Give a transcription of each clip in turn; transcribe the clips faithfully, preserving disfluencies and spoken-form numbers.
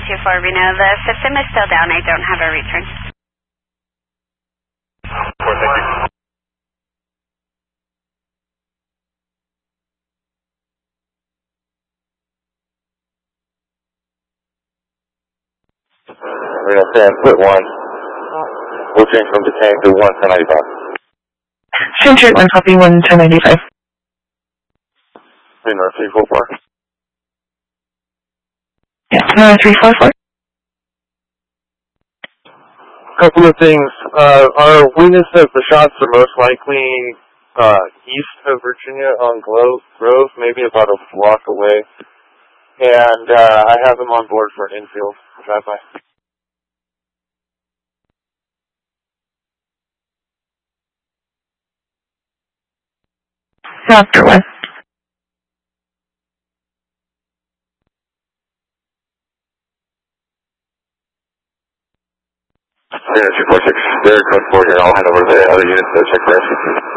two four Reno. The system is still down. I don't have a return. four, thank you. Reno ten, put one. We'll change from detain to one ten ninety-five. Century one, copy one ten ninety-five. Reno three four four. Yeah, uh, three four four. Couple of things. Uh, our witness says the shots are most likely uh, east of Virginia on Grove, Grove, maybe about a block away. And uh, I have him on board for an infield drive-by. Doctor one. Unit two four six, they're code four here. I'll hand over to the other units to check first.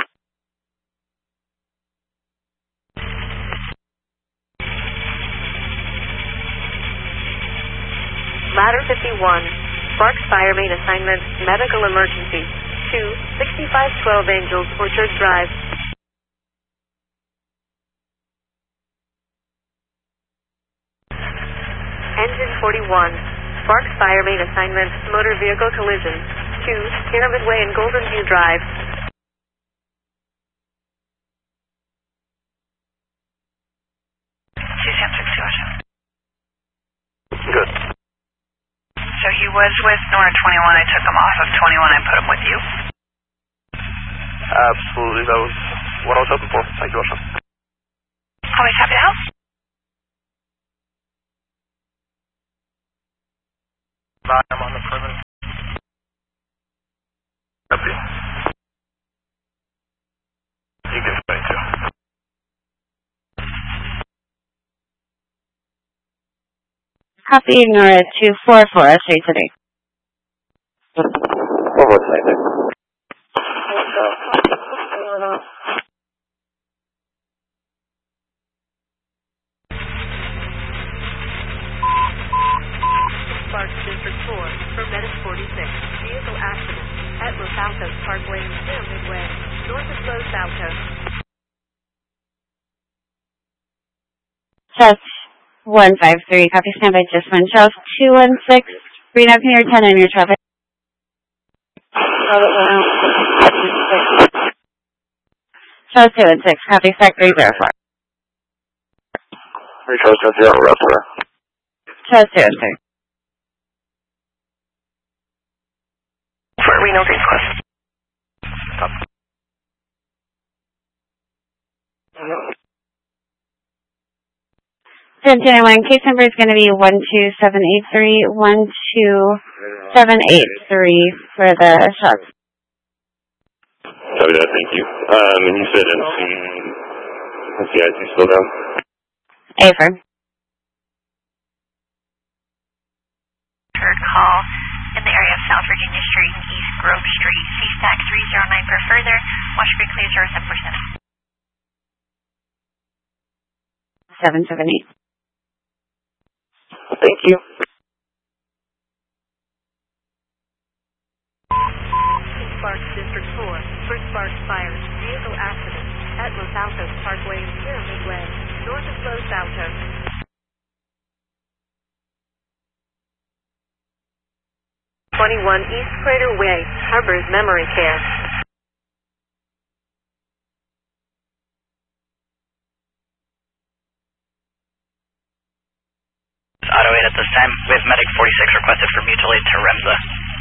Ladder fifty-one, Sparks Fire Main Assignment, Medical Emergency, two sixty-five twelve Angels, Orchard Drive. Engine forty-one, Sparks Fire Main Assignment, Motor Vehicle Collision, two Pyramid Way and Golden View Drive. two ten six two oh two. Good. So he was with Nora twenty-one. I took him off of twenty-one. I put him with you. Absolutely. That was what I was hoping for. Thank you, Ocean. Always happy to help. I'm on the perimeter. Copy. You can stay too. Copy Nora two four four, straight today. One more time. Sparks District four, for Menace forty-six, vehicle accident at Los Altos Parkway and Pyramid Way, north of Los Altos. Chest one five three, copy standby, just one. Chest two one six, Reno, can you attend on your traffic? Chest two one six, copy stack three zero four. Three Charles ten zero, route to Chest two one six. For Reno Green Quest. Stop. ten twenty-one, case number is going to be one two seven eight three, one two seven eight three for the shots. Copy that, thank you. Um, and you said M C, M C I C still down? A firm. Third call in the area of South Virginia Street and East Grove Street. C stack three zero nine for further. Watch be clear zero seven percent. seven seven eight. Thank you. Sparks District four, for Sparks Fire, vehicle accident at Los Altos Parkway and Pyramid Way, north of Los Altos. twenty-one East Crater Way, Harbors Memory Care. Auto eight at this time. We have Medic forty-six requested for mutual aid to Remza.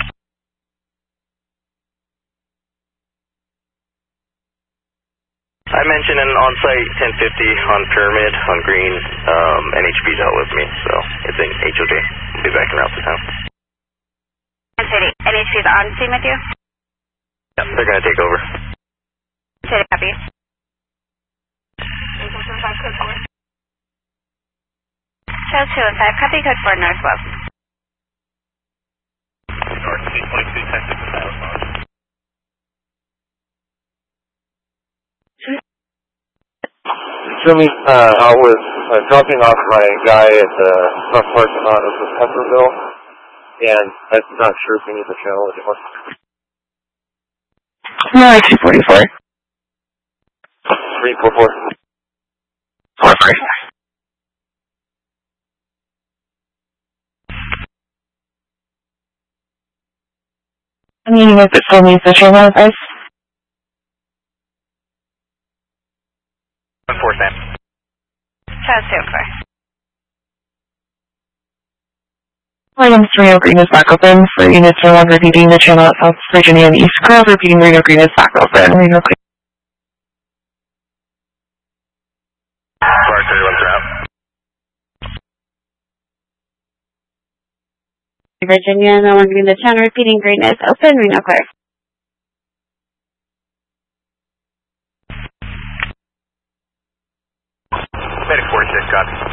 I mentioned an on-site ten fifty on Pyramid, on Green. Um, N H B's out with me, so it's an H O J. We'll be back in route to town. City, N H C's on scene with you? Yep, they're going to take over. City, copy. Show two and five, copy code four northwest. Show me, uh, I was uh, dropping off my guy at the front parking lot of the Pepperville, and I'm not sure if we need the channel anymore. No, like two forty-four. three four four. Four four. Any unit that still needs the channel advice? one four Sam. South zero four. Williams Reno Green is back open. For units no longer needing the channel at South Virginia and East Grove, repeating Reno Green is back open. Reno Green. Spark three one trap. Virginia, no longer in the channel, repeating green is open, Reno clear. Medic forty-six, copy.